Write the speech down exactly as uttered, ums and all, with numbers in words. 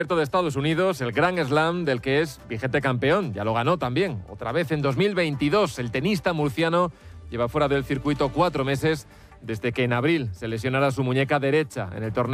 de Estados Unidos, el Grand Slam del que es vigente campeón. Ya lo ganó también, otra vez en dos mil veintidós. El tenista murciano lleva fuera del circuito cuatro meses desde que en abril se lesionara su muñeca derecha en el torneo